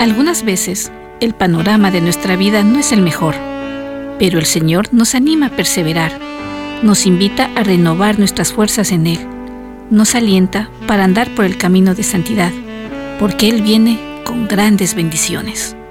Algunas veces, el panorama de nuestra vida no es el mejor, pero el Señor nos anima a perseverar, nos invita a renovar nuestras fuerzas en Él, nos alienta para andar por el camino de santidad, porque Él viene con grandes bendiciones.